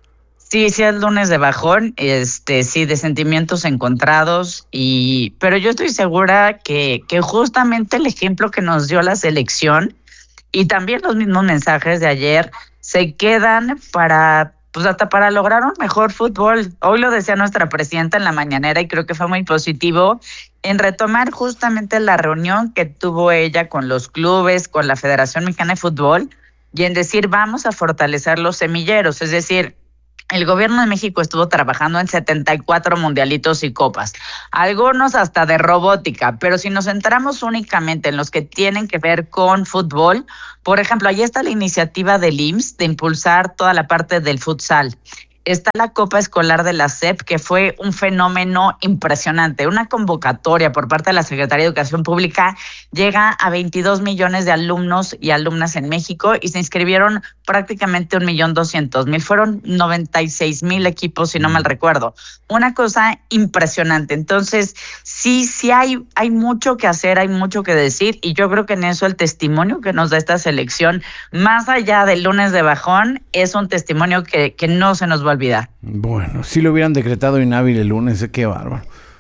Sí, sí es lunes de bajón, este, sí, de sentimientos encontrados, y, pero yo estoy segura que, que justamente el ejemplo que nos dio la selección y también los mismos mensajes de ayer se quedan para, pues hasta para lograr un mejor fútbol. Hoy lo decía nuestra presidenta en la mañanera y creo que fue muy positivo en retomar justamente la reunión que tuvo ella con los clubes, con la Federación Mexicana de Fútbol, y en decir vamos a fortalecer los semilleros, es decir, el gobierno de México estuvo trabajando en setenta y cuatro mundialitos y copas, algunos hasta de robótica, pero si nos centramos únicamente en los que tienen que ver con fútbol, por ejemplo, ahí está la iniciativa del I M S S de impulsar toda la parte del futsal. Está la Copa Escolar de la S E P, que fue un fenómeno impresionante. Una convocatoria por parte de la Secretaría de Educación Pública llega a veintidós millones de alumnos y alumnas en México y se inscribieron prácticamente un millón doscientos mil. Fueron noventa y seis mil equipos, si no mal recuerdo. Una cosa impresionante. Entonces, sí, sí hay, hay mucho que hacer, hay mucho que decir y yo creo que en eso el testimonio que nos da esta selección, más allá del lunes de bajón, es un testimonio que, que no se nos va a olvidar.
Bueno, si lo hubieran decretado inhábil el lunes, qué bárbaro.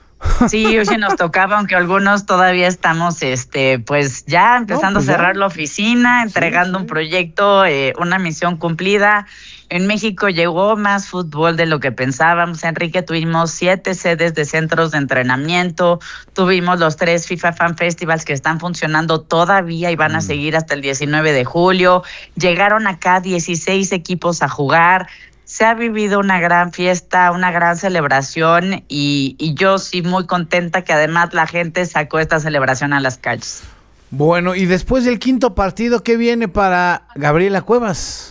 Sí, hoy sí nos tocaba, aunque algunos todavía estamos, este, pues ya empezando no, pues a cerrar ya. la oficina, entregando sí, sí. un proyecto, eh, una misión cumplida. En México llegó más fútbol de lo que pensábamos, Enrique. Tuvimos siete sedes de centros de entrenamiento, tuvimos los tres FIFA Fan Festivals que están funcionando todavía y van mm. a seguir hasta el diecinueve de julio. Llegaron acá dieciséis equipos a jugar. Se ha vivido una gran fiesta, una gran celebración y, y yo sí muy contenta que además la gente sacó esta celebración a las calles.
Bueno, y después del quinto partido, ¿qué viene para Gabriela Cuevas?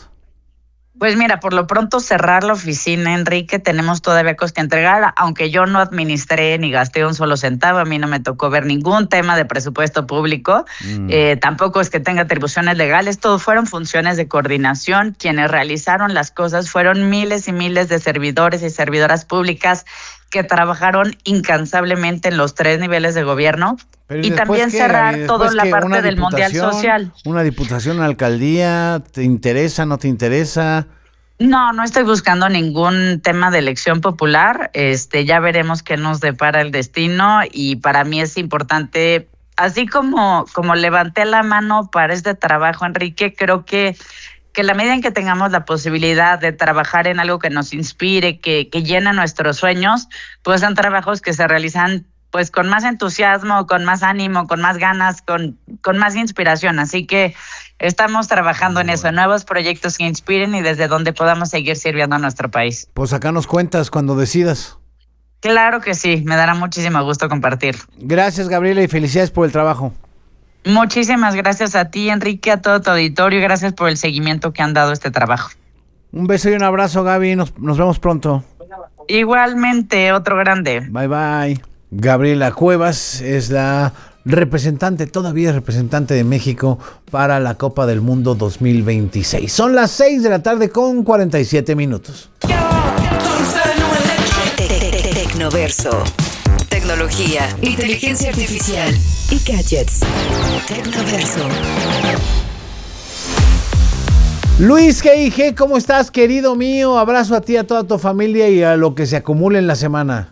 Pues mira, por lo pronto cerrar la oficina, Enrique, tenemos todavía cosas que entregar, aunque yo no administré ni gasté un solo centavo, a mí no me tocó ver ningún tema de presupuesto público, mm. eh, tampoco es que tenga atribuciones legales, todo fueron funciones de coordinación, quienes realizaron las cosas fueron miles y miles de servidores y servidoras públicas que trabajaron incansablemente en los tres niveles de gobierno.
Pero
y también
qué,
cerrar
Gaby,
toda la parte del Mundial Social.
¿Una diputación, una alcaldía? ¿Te interesa, no te interesa?
No, no estoy buscando ningún tema de elección popular. Este, ya veremos qué nos depara el destino y para mí es importante, así como, como levanté la mano para este trabajo, Enrique, creo que que la medida en que tengamos la posibilidad de trabajar en algo que nos inspire, que, que llena nuestros sueños, pues son trabajos que se realizan pues con más entusiasmo, con más ánimo, con más ganas, con, con más inspiración. Así que estamos trabajando en eso, en nuevos proyectos que inspiren y desde donde podamos seguir sirviendo a nuestro país.
Pues acá nos cuentas cuando decidas.
Claro que sí, me dará muchísimo gusto compartir.
Gracias, Gabriela, y felicidades por el trabajo.
Muchísimas gracias a ti, Enrique, a todo tu auditorio, y gracias por el seguimiento que han dado a este trabajo.
Un beso y un abrazo, Gaby, nos, nos vemos pronto.
Igualmente, otro grande.
Bye, bye. Gabriela Cuevas es la representante, todavía representante de México para la Copa del Mundo dos mil veintiséis. Son las seis de la tarde con cuarenta y siete minutos.
Tecnoverso. Tecnología, inteligencia artificial y gadgets. Tecnoverso.
Luis G I G, ¿cómo estás, querido mío? Abrazo a ti, a toda tu familia y a lo que se acumule en la semana.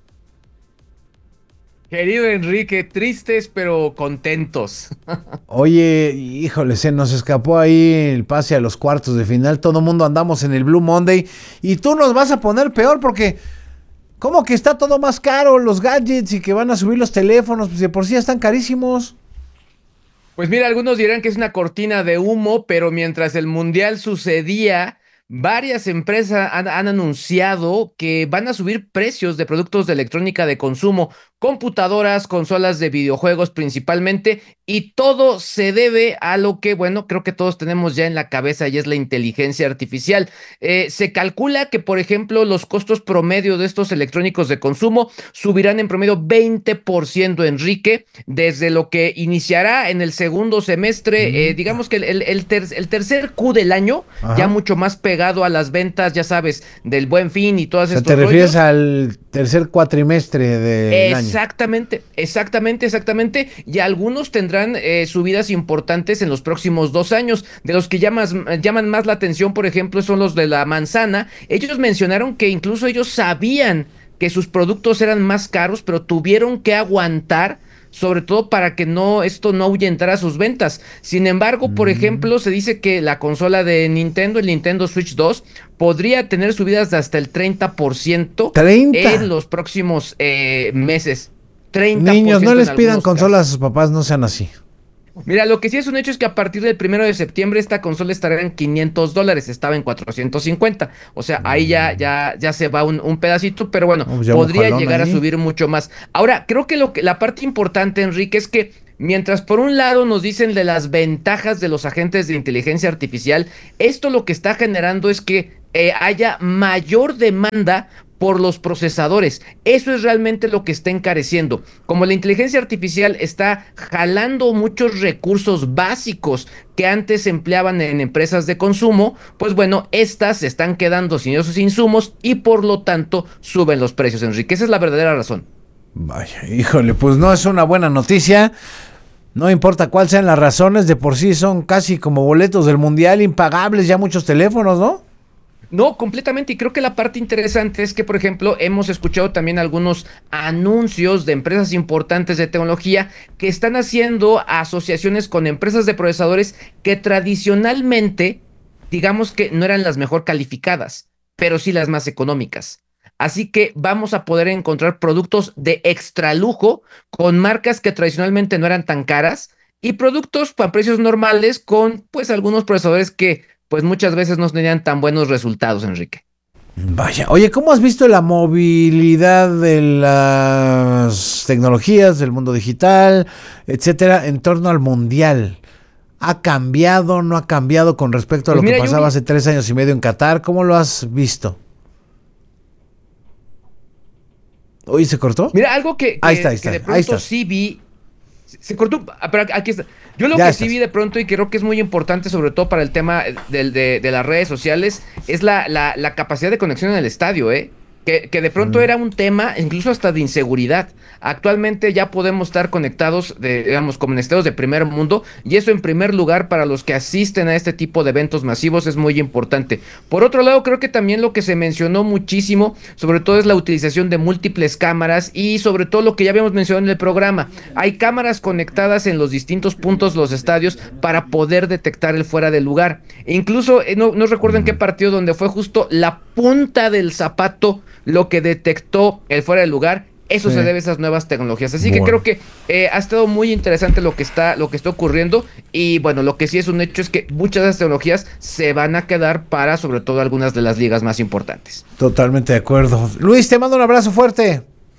Querido Enrique, tristes pero contentos.
Oye, híjole, se nos escapó ahí el pase a los cuartos de final. Todo el mundo andamos en el Blue Monday y tú nos vas a poner peor porque ¿cómo que está todo más caro? Los gadgets y que van a subir los teléfonos, pues de por sí ya están carísimos.
Pues mira, algunos dirán que es una cortina de humo, pero mientras el Mundial sucedía, varias empresas han, han anunciado que van a subir precios de productos de electrónica de consumo, computadoras, consolas de videojuegos principalmente, y todo se debe a lo que, bueno, creo que todos tenemos ya en la cabeza y es la inteligencia artificial. Eh, se calcula que, por ejemplo, los costos promedio de estos electrónicos de consumo subirán en promedio veinte por ciento, Enrique, desde lo que iniciará en el segundo semestre, mm. eh, digamos que el, el, el, ter, el tercer Q del año, Ajá. ya mucho más pegado a las ventas, ya sabes, del Buen Fin y todas
o sea,
estos
te refieres
rollos.
Al tercer cuatrimestre del año.
Exactamente, exactamente, exactamente, y algunos tendrán eh, subidas importantes en los próximos dos años, de los que llamas, llaman más la atención, por ejemplo, son los de la manzana. Ellos mencionaron que incluso ellos sabían que sus productos eran más caros, pero tuvieron que aguantar, sobre todo para que no esto no ahuyentara sus ventas. Sin embargo, mm. por ejemplo, se dice que la consola de Nintendo, el Nintendo Switch dos, podría tener subidas de hasta el treinta por ciento
¿treinta?
En los próximos eh, meses. treinta por ciento.
Niños, no les pidan consolas casos. A sus papás, no sean así.
Mira, lo que sí es un hecho es que a partir del primero de septiembre esta consola estará en quinientos dólares, estaba en cuatrocientos cincuenta, o sea, ahí ya, ya, ya se va un, un pedacito, pero bueno,
pues
podría llegar
ahí.
a subir mucho más. Ahora, creo que, lo que la parte importante, Enrique, es que mientras por un lado nos dicen de las ventajas de los agentes de inteligencia artificial, esto lo que está generando es que eh, haya mayor demanda por los procesadores. Eso es realmente lo que está encareciendo. Como la inteligencia artificial está jalando muchos recursos básicos que antes se empleaban en empresas de consumo, pues bueno, estas se están quedando sin esos insumos y por lo tanto suben los precios, Enrique. Esa es la verdadera razón.
Vaya, híjole, pues no es una buena noticia. No importa cuáles sean las razones, de por sí son casi como boletos del mundial, impagables ya muchos teléfonos, ¿no?
No, completamente, y creo que la parte interesante es que, por ejemplo, hemos escuchado también algunos anuncios de empresas importantes de tecnología que están haciendo asociaciones con empresas de procesadores que tradicionalmente, digamos que no eran las mejor calificadas, pero sí las más económicas. Así que vamos a poder encontrar productos de extra lujo con marcas que tradicionalmente no eran tan caras y productos para precios normales con pues algunos procesadores que pues muchas veces no tenían tan buenos resultados, Enrique.
Vaya, oye, ¿cómo has visto la movilidad de las tecnologías, del mundo digital, etcétera, en torno al mundial? ¿Ha cambiado, no ha cambiado con respecto a pues lo mira, que pasaba vi... hace tres años y medio en Qatar? ¿Cómo lo has visto? ¿Oye, se cortó?
Mira, algo que, que,
ahí está, ahí está,
que de pronto sí vi... Se cortó, pero aquí está. Yo lo ya que estás. sí vi de pronto y creo que es muy importante, sobre todo para el tema de, de, de las redes sociales, es la, la, la capacidad de conexión en el estadio, ¿eh? Que, que de pronto mm. era un tema incluso hasta de inseguridad. Actualmente ya podemos estar conectados, de, digamos, como en estados de primer mundo, y eso en primer lugar para los que asisten a este tipo de eventos masivos es muy importante. Por otro lado, creo que también lo que se mencionó muchísimo, sobre todo es la utilización de múltiples cámaras y sobre todo lo que ya habíamos mencionado en el programa. Hay cámaras conectadas en los distintos puntos de los estadios para poder detectar el fuera de lugar. E incluso, eh, no, no recuerdo en qué partido donde fue justo la punta del zapato lo que detectó el fuera de lugar. Eso sí. Se debe a esas nuevas tecnologías. Así bueno. que creo que eh, ha estado muy interesante lo que está, lo que está ocurriendo. Y bueno, lo que sí es un hecho es que muchas de esas tecnologías se van a quedar para, sobre todo, algunas de las ligas más importantes.
Totalmente de acuerdo. Luis, te mando un abrazo fuerte.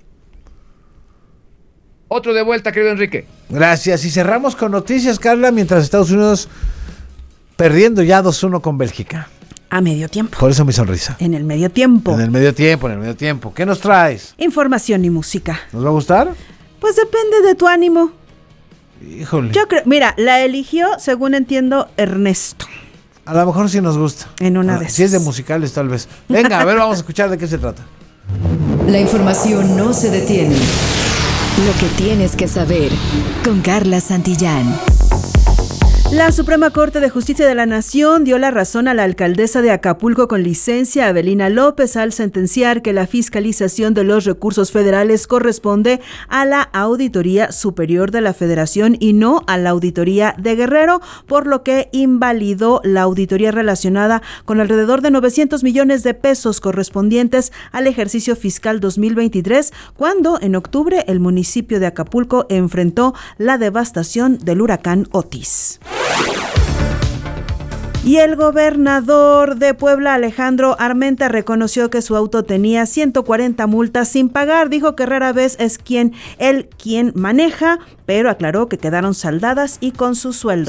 Otro de vuelta, querido Enrique.
Gracias. Y cerramos con noticias, Carla, mientras Estados Unidos perdiendo ya dos uno con Bélgica.
A medio tiempo.
Por eso mi sonrisa.
En el medio tiempo.
En el medio tiempo, en el medio tiempo. ¿Qué nos traes?
Información y música.
¿Nos va a gustar?
Pues depende de tu ánimo.
Híjole.
Yo creo, mira, la eligió, según entiendo, Ernesto.
A lo mejor sí nos gusta.
En una
ah,
de esas.
Si es de musicales, tal vez. Venga, a ver, vamos a escuchar de qué se trata.
La información no se detiene. Lo que tienes que saber con Carla Santillán.
La Suprema Corte de Justicia de la Nación dio la razón a la alcaldesa de Acapulco con licencia, Avelina López, al sentenciar que la fiscalización de los recursos federales corresponde a la Auditoría Superior de la Federación y no a la Auditoría de Guerrero, por lo que invalidó la auditoría relacionada con alrededor de novecientos millones de pesos correspondientes al ejercicio fiscal dos mil veintitrés, cuando en octubre el municipio de Acapulco enfrentó la devastación del huracán Otis. Y el gobernador de Puebla, Alejandro Armenta, reconoció que su auto tenía ciento cuarenta multas sin pagar. Dijo que rara vez es quien él quien maneja, pero aclaró que quedaron saldadas y con su sueldo.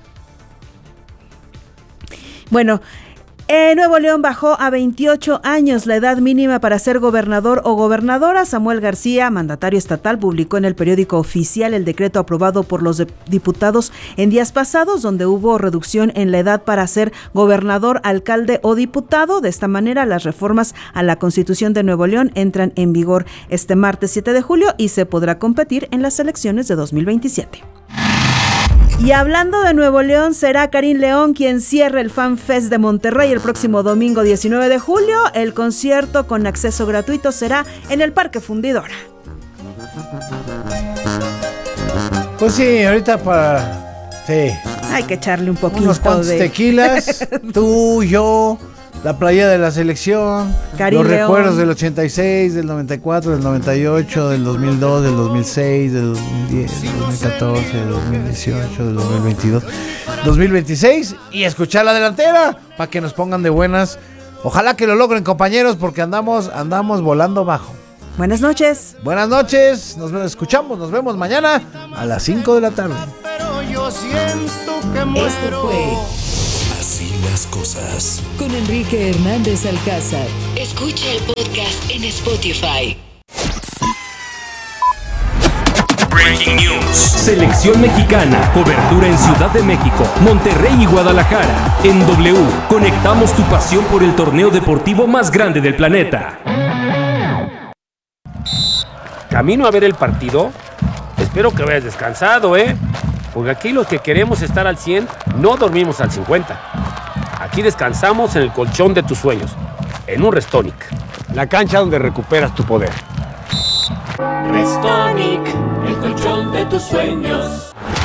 Bueno, Eh, Nuevo León bajó a veintiocho años la edad mínima para ser gobernador o gobernadora. Samuel García, mandatario estatal, publicó en el periódico oficial el decreto aprobado por los diputados en días pasados, donde hubo reducción en la edad para ser gobernador, alcalde o diputado. De esta manera, las reformas a la Constitución de Nuevo León entran en vigor este martes siete de julio y se podrá competir en las elecciones de dos mil veintisiete. Y hablando de Nuevo León, será Karim León quien cierre el Fan Fest de Monterrey el próximo domingo diecinueve de julio. El concierto con acceso gratuito será en el Parque Fundidora.
Pues sí, ahorita para... Sí.
Hay que echarle un poquito
unos cuantos
de...
tequilas, tú, yo La playa de la selección,
Karim
los
León.
recuerdos del ochenta y seis, del noventa y cuatro, del noventa y ocho, del dos mil dos, del dos mil seis, del dos mil diez, del dos mil catorce, del dos mil dieciocho, del dos mil veintidós, dos mil veintiséis y escuchar la delantera para que nos pongan de buenas. Ojalá que lo logren, compañeros, porque andamos andamos volando bajo.
Buenas noches.
Buenas noches, nos escuchamos, nos vemos mañana a las cinco de la tarde.
Pero yo siento que muero.
Esto fue
Así las cosas.
con Enrique Hernández Alcázar. Escucha el podcast en Spotify.
Breaking News. Selección mexicana. Cobertura en Ciudad de México, Monterrey y Guadalajara. En W, conectamos tu pasión por el torneo deportivo más grande del planeta.
Camino a ver el partido. Espero que vayas descansado, ¿eh? Porque aquí los que queremos estar al cien no dormimos al cincuenta. Aquí descansamos en el colchón de tus sueños, en un Restonic.
La cancha donde recuperas tu poder.
Restonic, el colchón de tus sueños.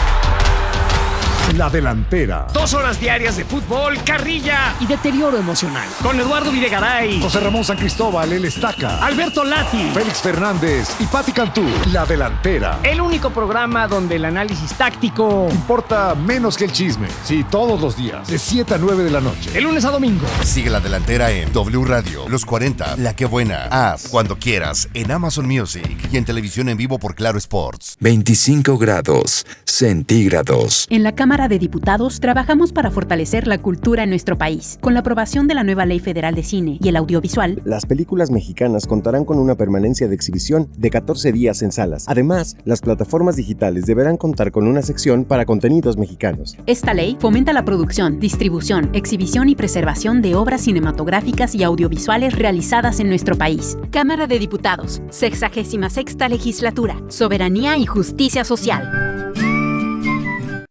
La delantera.
Dos horas diarias de fútbol, carrilla
Y deterioro emocional.
con Eduardo Videgaray,
José Ramón San Cristóbal, el Estaca.
Alberto Lati.
Félix Fernández y Pati Cantú. La delantera.
El único programa donde el análisis táctico,
Importa menos que el chisme. Sí, todos los días. De siete a nueve de la noche.
de lunes a domingo.
Sigue la delantera en W Radio, Los cuarenta, La Que Buena, Haz, Cuando Quieras, en Amazon Music y en televisión en vivo por Claro Sports.
veinticinco grados centígrados.
En la Cámara de Diputados trabajamos para fortalecer la cultura en nuestro país. Con la aprobación de la nueva Ley Federal de Cine y el Audiovisual,
las películas mexicanas contarán con una permanencia de exhibición de catorce días en salas. Además, las plataformas digitales deberán contar con una sección para contenidos mexicanos.
esta ley fomenta la producción, distribución, exhibición y preservación de obras cinematográficas y audiovisuales realizadas en nuestro país. Cámara de Diputados, sexagésima sexta legislatura, soberanía y justicia social.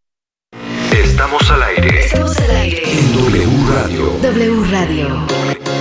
Estamos al aire.
Estamos al aire.
En W Radio.
W Radio.